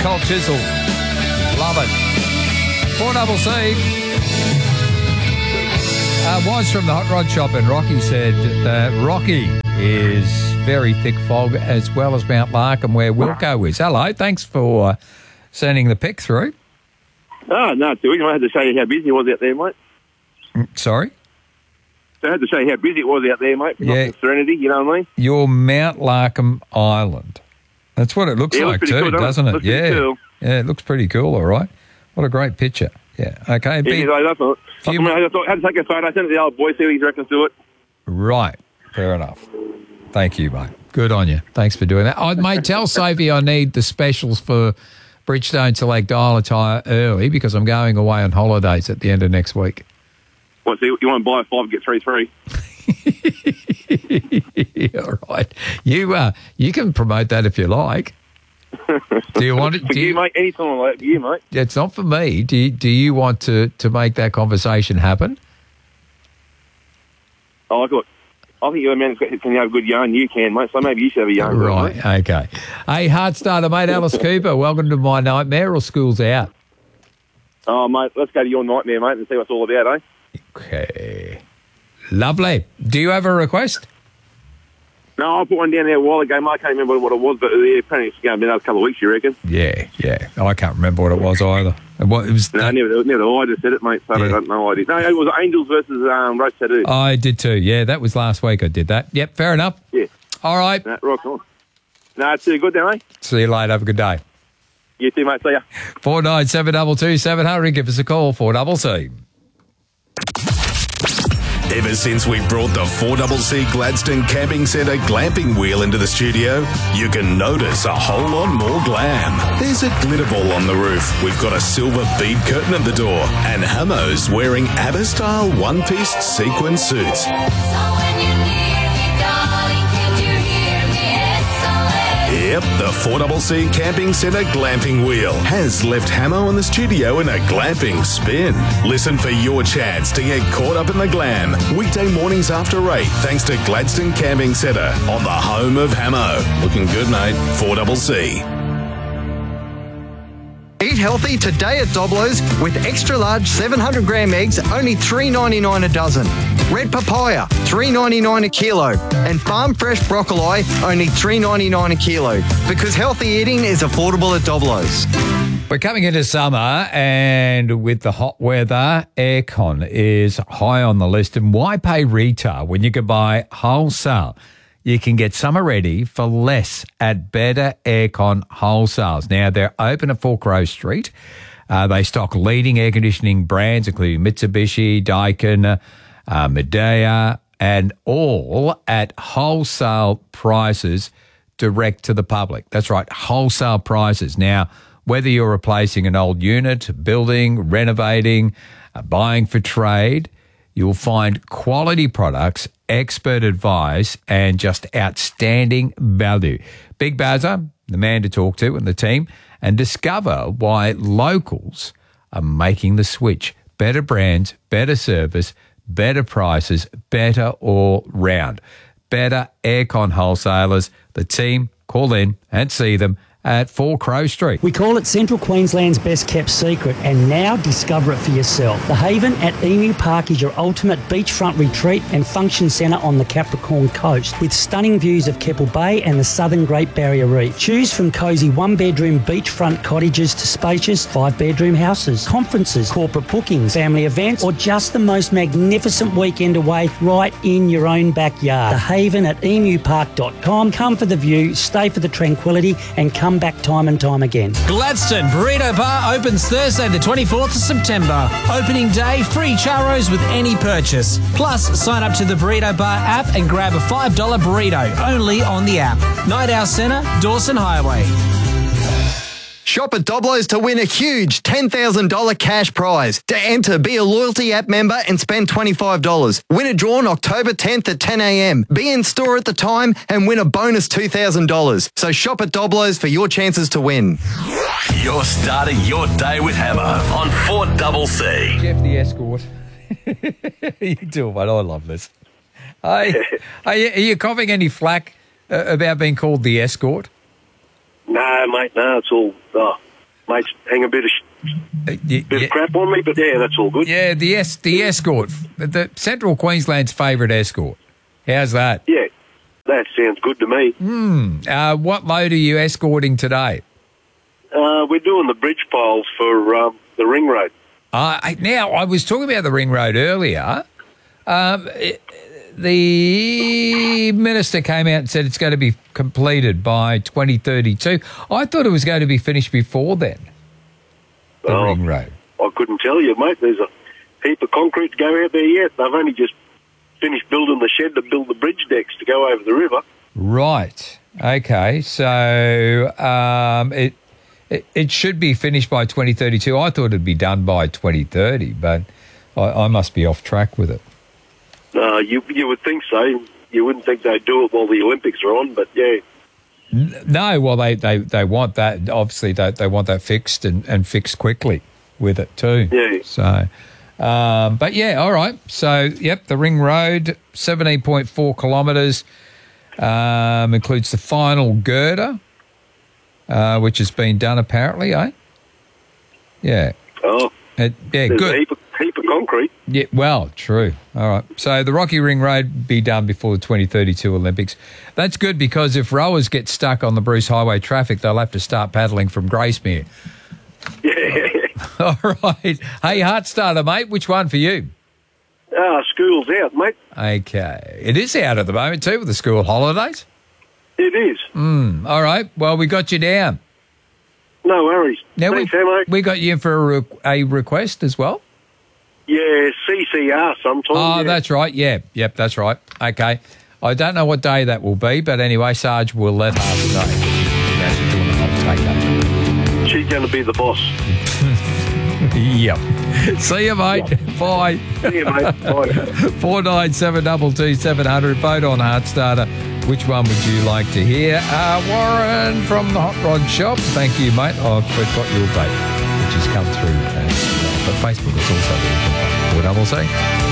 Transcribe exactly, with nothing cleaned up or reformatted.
Cold Chisel. Love it. Four double C. Uh, was from the Hot Rod Shop, and Rocky said that Rocky is very thick fog, as well as Mount Larkham, where Wilco is. Hello, thanks for uh, sending the pic through. Oh, no, too easy. I had to show you how busy it was out there, mate. Sorry? So I had to show you how busy it was out there, mate. Yeah. Serenity, you know what I mean? Your Mount Larkham Island. That's what it looks Yeah, it like looks too, pretty cool, doesn't it? Looks Yeah. pretty cool. Yeah, it looks pretty cool, all right. What a great picture. Yeah, okay. Yeah, Be- so that's all. I, few- mean, I, just, I had to take a photo. I sent it to the old boy, see what he reckons to it. Right. Fair enough. Thank you, mate. Good on you. Thanks for doing that. I, mate, tell Sophie I need the specials for Bridgestone Select Dial Tyre early, because I'm going away on holidays at the end of next week. What, so you want to buy five and get three free? All right. You uh, you can promote that if you like. Do you want it? For Do you, you, mate, any time like that, for you, mate. it's not for me. Do you, do you want to, to make that conversation happen? Oh, look, I think you're a man that can have a good yarn. You can, mate, so maybe you should have a yarn. Right, Mate. okay. Hey, hard starter, mate, Alice Cooper, welcome to my nightmare, or school's out? Oh, mate, let's go to your nightmare, mate, and see what it's all about, eh? Okay. Lovely. Do you have a request? No, I put one down there a while ago, mate. I can't remember what it was, but yeah, apparently it's going to be another couple of weeks, you reckon? Yeah, yeah. I can't remember what it was either. It was, it was No, never, never. I just said it, mate, so Yeah. I don't know idea. No, it was Angels versus um, Roast Tattoo. I did too. Yeah, that was last week I did that. Yep, fair enough. Yeah. All right. No, rock on. No, it's too good then, mate. See you later. Have a good day. You too, mate. See ya. four nine seven two two seven hundred. Give us a call. four double C. Ever since we brought the four C C Gladstone Camping Centre glamping wheel into the studio, you can notice a whole lot more glam. There's a glitter ball on the roof, we've got a silver bead curtain at the door, and Hamo's wearing ABBA-style one-piece sequin suits. So when you hear me, darling, can you hear me? S O S. Yep, the four C C Camping Centre glamping wheel has left Hamo in the studio in a glamping spin. Listen for your chance to get caught up in the glam. Weekday mornings after eight, thanks to Gladstone Camping Centre on the home of Hamo. Looking good, mate. four C C. Eat healthy today at Doblo's with extra large seven hundred gram eggs, only three ninety-nine a dozen. Red papaya, three ninety-nine a kilo. And farm fresh broccoli, only three ninety-nine a kilo. Because healthy eating is affordable at Doblo's. We're coming into summer, and with the hot weather, aircon is high on the list. And why pay retail when you can buy wholesale? You can get summer ready for less at Better Aircon Wholesales. Now, they're open at Fork Row Street. Uh, they stock leading air conditioning brands, including Mitsubishi, Daikin, uh, Midea, and all at wholesale prices direct to the public. That's right, wholesale prices. Now, whether you're replacing an old unit, building, renovating, uh, buying for trade, you'll find quality products, expert advice, and just outstanding value. Big Bazza, the man to talk to, and the team, and discover why locals are making the switch. Better brands, better service, better prices, better all round. Better Aircon Wholesalers. The team, call in and see them at Four Crow Street. We call it Central Queensland's best kept secret, and now discover it for yourself. The Haven at Emu Park is your ultimate beachfront retreat and function centre on the Capricorn coast, with stunning views of Keppel Bay and the southern Great Barrier Reef. Choose from cosy one-bedroom beachfront cottages to spacious five-bedroom houses, conferences, corporate bookings, family events, or just the most magnificent weekend away right in your own backyard. The Haven at emu park dot com. Come for the view, stay for the tranquility, and come back time and time again. Gladstone Burrito Bar opens Thursday the twenty-fourth of September. Opening day, free churros with any purchase. Plus, sign up to the Burrito Bar app and grab a five dollar burrito only on the app. Night Owl Centre, Dawson Highway. Shop at Doblo's to win a huge ten thousand dollars cash prize. To enter, be a loyalty app member and spend twenty-five dollars. Win a draw on October tenth at ten a.m. Be in store at the time and win a bonus two thousand dollars. So shop at Doblo's for your chances to win. You're starting your day with Hammer on four C C. Jeff the Escort. You do, mate. I love this. Hey, are, you, are you coughing any flack uh, about being called the Escort? No, mate, no, it's all, oh, mates hang a bit of sh- Uh, y- bit yeah, of crap on me, but yeah, that's all good. yeah, the es- the escort, the Central Queensland's favourite escort. How's that? Yeah, that sounds good to me. Uh, what load are you escorting today? Uh, we're doing the bridge piles for um, the ring road. Uh, I- now, I was talking about the ring road earlier. Um, it- the minister came out and said it's going to be completed by twenty thirty-two. I thought it was going to be finished before then, the Oh. ring road. I couldn't tell you, mate. There's a heap of concrete to go out there yet. They've only just finished building the shed to build the bridge decks to go over the river. Right. Okay. So um, it, it it should be finished by twenty thirty-two. I thought it'd be done by twenty thirty, but I, I must be off track with it. Uh, you you would think so. You wouldn't think they'd do it while the Olympics are on, but yeah. No, well, they, they, they want that. Obviously, they, they want that fixed and, and fixed quickly with it too. Yeah. So, um, but yeah, all right. So, yep, the ring road, seventeen point four kilometres, um, includes the final girder, uh, which has been done apparently, eh? Yeah. Oh, It, yeah, there's a good. heap of, heap of concrete. Yeah, well, true. All right. So the Rocky Ring Road be done before the twenty thirty-two Olympics. That's good because if rowers get stuck on the Bruce Highway traffic, they'll have to start paddling from Gracemere. Yeah. All right. Hey, Heartstarter, mate, which one for you? Ah, school's out, mate. Okay. It is out at the moment too with the school holidays. It is. Mm, all right. Well, we got you down. No worries. Now Thanks, we, eh, mate. we got you in for a, re- a request as well. Yeah, C C R sometime. Oh, yeah. that's right. Yeah. Yep, that's right. Okay. I don't know what day that will be, but anyway, Sarge will let us know. She's actually doing it. I'll take that. She's going to be the boss. Yep. See you, mate. Bye. See you, mate. Bye. four nine seven two two seven zero zero. Vote on Heartstarter. Which one would you like to hear? Uh, Warren from the Hot Rod Shop. Thank you, mate. Oh, we've got your vote, which has come through. Uh, but Facebook is also there. four double C.